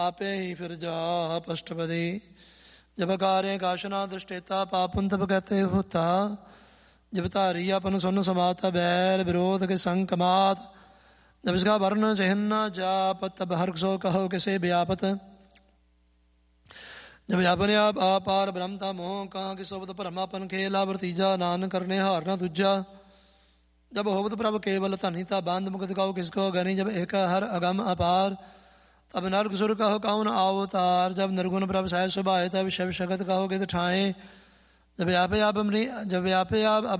आपे ही फिर जा अष्टपदी। जब कार्य काशना दृष्टेता पापुन तब कहते होता। जब धारी अपन सुन समाता बैर विरोध के संग कमात। जब इसका वर्ण चिन्ह जापत तब हर्ष सो कहो किसे व्यापत। जब अपने आप आपार ब्रह्मता मोह कहाँ कि सोबत परमापन खेला वर्तीजा नान करने हार न दूजा। जब होवत प्रभ केवल धनिता बांध मुक्त कहो किसको गनी। जब एक हर अगम अपार तब नरक सुर कहो कौन अवतार। जब निर्गुण प्रभ सह सुभाए तब शिव शगत कहो गित ठाए। जब व्यापे आप